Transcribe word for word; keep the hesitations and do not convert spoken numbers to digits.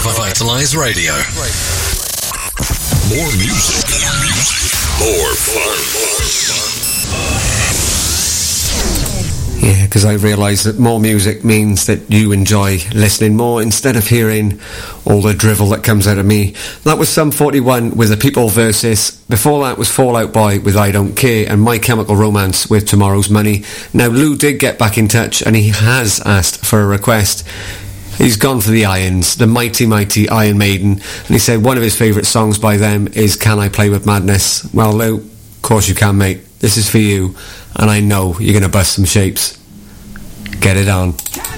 Vitalize Radio. More music. More music. More fun. Yeah, because I realise that more music means that you enjoy listening more instead of hearing all the drivel that comes out of me. That was Sum forty-one with The People Versus. Before that was Fall Out Boy with I Don't Care and My Chemical Romance with Tomorrow's Money. Now, Lou did get back in touch and he has asked for a request. He's gone for the Irons, the mighty, mighty Iron Maiden, and he said one of his favourite songs by them is Can I Play With Madness? Well, Lou, of course you can, mate. This is for you, and I know you're going to bust some shapes. Get it on.